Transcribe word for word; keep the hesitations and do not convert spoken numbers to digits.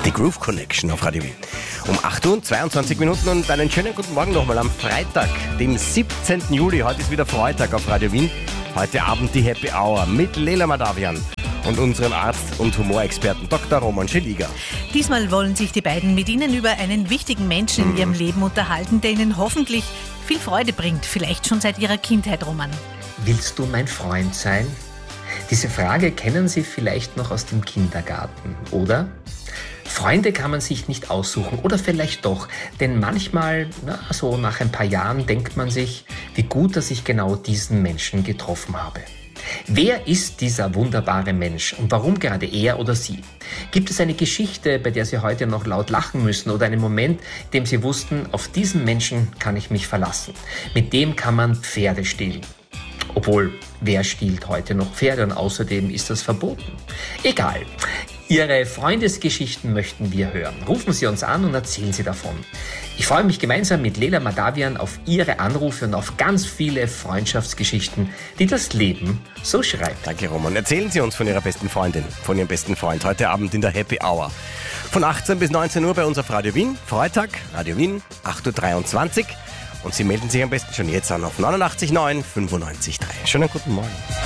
Die Groove Connection auf Radio Wien. Um acht Uhr und zweiundzwanzig Minuten und einen schönen guten Morgen nochmal am Freitag, dem siebzehnten Juli. Heute ist wieder Freitag auf Radio Wien. Heute Abend die Happy Hour mit Leila Madavian und unserem Arzt und Humorexperten Doktor Roman Scheliger. Diesmal wollen sich die beiden mit Ihnen über einen wichtigen Menschen in Ihrem Leben unterhalten, der Ihnen hoffentlich viel Freude bringt. Vielleicht schon seit Ihrer Kindheit, Roman. Willst du mein Freund sein? Diese Frage kennen Sie vielleicht noch aus dem Kindergarten, oder? Freunde kann man sich nicht aussuchen oder vielleicht doch, denn manchmal, na, so nach ein paar Jahren, denkt man sich, wie gut, dass ich genau diesen Menschen getroffen habe. Wer ist dieser wunderbare Mensch und warum gerade er oder sie? Gibt es eine Geschichte, bei der Sie heute noch laut lachen müssen oder einen Moment, in dem Sie wussten, auf diesen Menschen kann ich mich verlassen? Mit dem kann man Pferde stehlen. Obwohl, wer stiehlt heute noch Pferde und außerdem ist das verboten? Egal. Ihre Freundesgeschichten möchten wir hören. Rufen Sie uns an und erzählen Sie davon. Ich freue mich gemeinsam mit Leila Madavian auf Ihre Anrufe und auf ganz viele Freundschaftsgeschichten, die das Leben so schreibt. Danke, Roman. Erzählen Sie uns von Ihrer besten Freundin, von Ihrem besten Freund heute Abend in der Happy Hour. Von achtzehn bis neunzehn Uhr bei uns auf Radio Wien. Freitag, Radio Wien, acht Uhr dreiundzwanzig. Und Sie melden sich am besten schon jetzt an auf neunundachtzig neun fünfundneunzig drei. Schönen guten Morgen.